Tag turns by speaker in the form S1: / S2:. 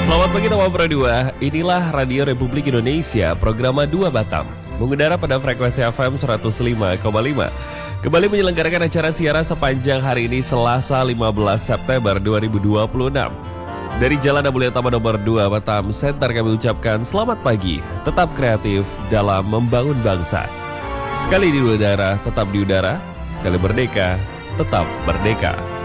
S1: Selamat pagi teman Pro 2, inilah Radio Republik Indonesia, program 2 Batam, mengudara pada frekuensi FM 105,5. Kembali menyelenggarakan acara siaran sepanjang hari ini Selasa 15 September 2026. Dari Jalan Amulia Utama nomor 2 Batam Center kami ucapkan selamat pagi, tetap kreatif dalam membangun bangsa. Sekali di udara, tetap di udara, sekali merdeka, tetap merdeka.